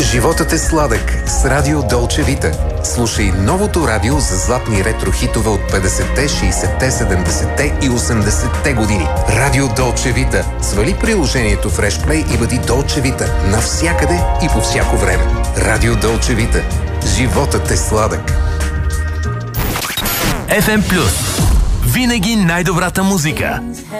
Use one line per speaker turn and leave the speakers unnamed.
Животът е сладък с Радио Долче Вита. Слушай новото радио за златни ретро-хитове от 50-те, 60-те, 70-те и 80-те години. Радио Долче Вита. Свали приложението в Freshplay и бъди Долче Вита навсякъде и по всяко време. Радио Долче Вита. Животът е сладък.
FM Plus. Винаги най-добрата музика.